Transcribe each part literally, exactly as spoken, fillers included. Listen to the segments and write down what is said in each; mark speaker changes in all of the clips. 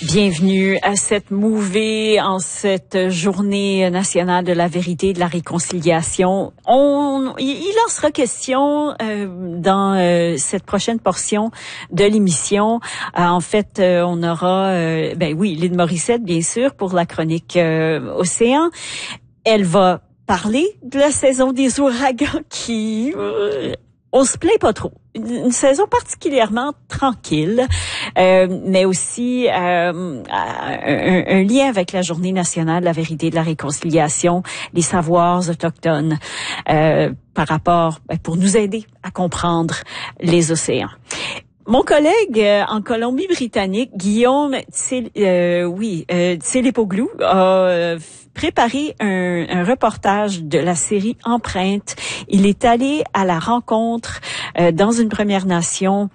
Speaker 1: Bienvenue à cette mouvée en cette journée nationale de la vérité et de la réconciliation. On, il en sera question euh, dans euh, cette prochaine portion de l'émission. Euh, en fait, euh, on aura, euh, ben oui, Lynn Morissette, bien sûr, pour la chronique euh, Océan. Elle va parler de la saison des ouragans qui... Euh, on se plaint pas trop. Une saison particulièrement tranquille, euh, mais aussi euh, un, un lien avec la Journée nationale de la vérité et de la réconciliation, les savoirs autochtones euh, par rapport, ben, pour nous aider à comprendre les océans. Mon collègue euh, en Colombie-Britannique, Guillaume Tsel, euh, oui, euh, Tselepoglou, a euh, préparé un, un reportage de la série Empreinte. Il est allé à la rencontre euh, dans une Première Nation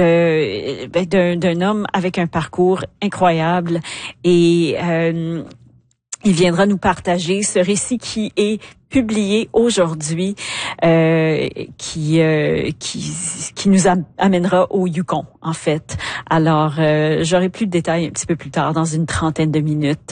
Speaker 1: de ben, d'un, d'un homme avec un parcours incroyable et euh, il viendra nous partager ce récit qui est publié aujourd'hui, euh, qui euh, qui qui nous am- amènera au Yukon, en fait. Alors, euh, j'aurai plus de détails un petit peu plus tard, dans une trentaine de minutes.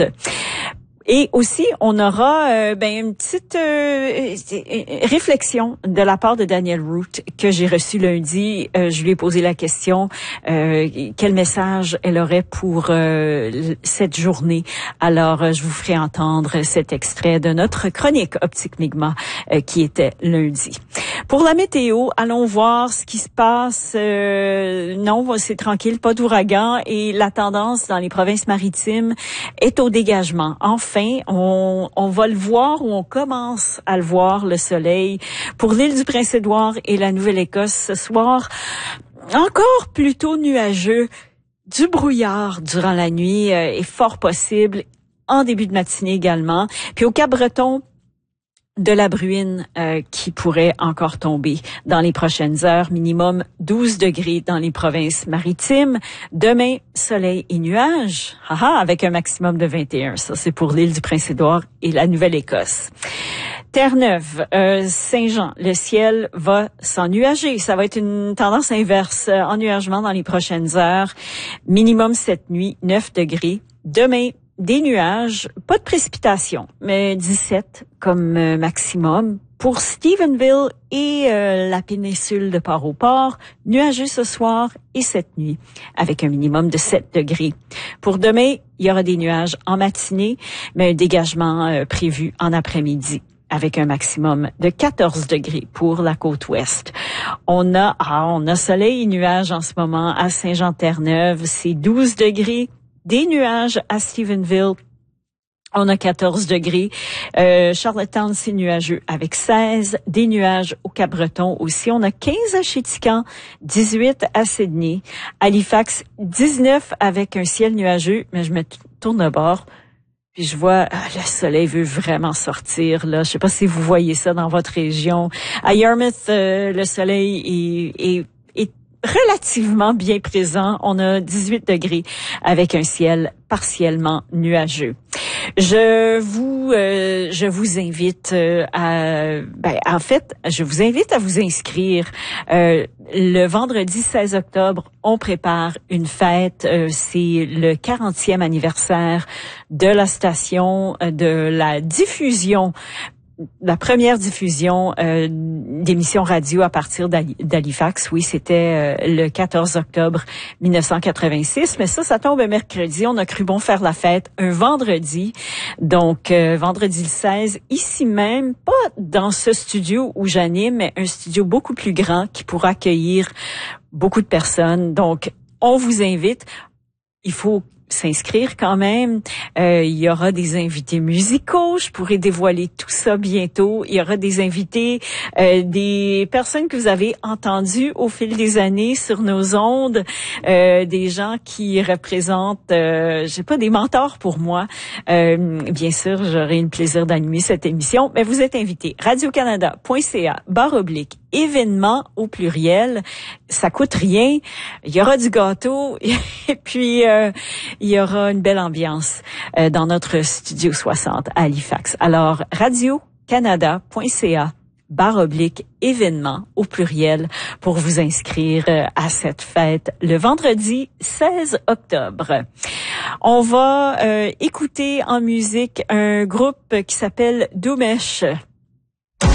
Speaker 1: Et aussi, on aura euh, ben une petite euh, réflexion de la part de Danielle Root que j'ai reçue lundi. Euh, je lui ai posé la question euh, quel message elle aurait pour euh, cette journée. Alors, euh, je vous ferai entendre cet extrait de notre chronique Optique Migma euh, qui était lundi. Pour la météo, allons voir ce qui se passe. Euh, non, c'est tranquille, pas d'ouragan et la tendance dans les provinces maritimes est au dégagement. Enfin, On, on va le voir ou on commence à le voir, le soleil. Pour l'île du Prince-Édouard et la Nouvelle-Écosse ce soir, encore plutôt nuageux, du brouillard durant la nuit euh, est fort possible, en début de matinée également. Puis au Cap-Breton, de la bruine euh, qui pourrait encore tomber dans les prochaines heures, minimum douze degrés dans les provinces maritimes. Demain, soleil et nuages, haha, avec un maximum de vingt et un. Ça, c'est pour l'île du Prince-Édouard et la Nouvelle-Écosse. Terre-Neuve, euh, Saint-Jean, le ciel va s'ennuager. Ça va être une tendance inverse, euh, ennuagement dans les prochaines heures. Minimum cette nuit, neuf degrés. Demain, des nuages, pas de précipitations, mais dix-sept comme euh, maximum. Pour Stephenville et euh, la péninsule de Port-au-Port, nuageux ce soir et cette nuit, avec un minimum de sept degrés. Pour demain, il y aura des nuages en matinée, mais un dégagement euh, prévu en après-midi, avec un maximum de quatorze degrés pour la côte ouest. On a, ah, on a soleil et nuages en ce moment à Saint-Jean-Terre-Neuve, c'est douze degrés. Des nuages à Stephenville, on a quatorze degrés. Euh, Charlottetown, c'est nuageux avec seize. Des nuages au Cap-Breton aussi. On a quinze à Chéticamp, dix-huit à Sydney. Halifax, dix-neuf avec un ciel nuageux, mais je me tourne de bord. Puis je vois, ah, le soleil veut vraiment sortir, là. Je sais pas si vous voyez ça dans votre région. À Yarmouth, euh, le soleil est, est relativement bien présent. On a dix-huit degrés avec un ciel partiellement nuageux. Je vous euh, je vous invite euh, à ben en fait, je vous invite à vous inscrire. Euh, le vendredi seize octobre, on prépare une fête, euh, c'est le quarantième anniversaire de la station euh, de la diffusion la première diffusion euh, d'émissions radio à partir d'Halifax, oui, c'était euh, le quatorze octobre mille neuf cent quatre-vingt-six, mais ça, ça tombe un mercredi. On a cru bon faire la fête un vendredi, donc euh, vendredi le seize, ici même, pas dans ce studio où j'anime, mais un studio beaucoup plus grand qui pourra accueillir beaucoup de personnes. Donc, on vous invite. Il faut s'inscrire quand même. Euh, il y aura des invités musicaux. Je pourrai dévoiler tout ça bientôt. Il y aura des invités, euh, des personnes que vous avez entendues au fil des années sur nos ondes, euh, des gens qui représentent, euh, je sais pas, des mentors pour moi. Euh, bien sûr, j'aurai le plaisir d'animer cette émission, mais vous êtes invités. radio-canada.ca barre oblique événements au pluriel. Ça coûte rien. Il y aura du gâteau et puis euh, il y aura une belle ambiance euh, dans notre studio soixante à Halifax. Alors, radio-canada.ca barre oblique événements au pluriel pour vous inscrire euh, à cette fête le vendredi seize octobre. On va euh, écouter en musique un groupe qui s'appelle Doumesh.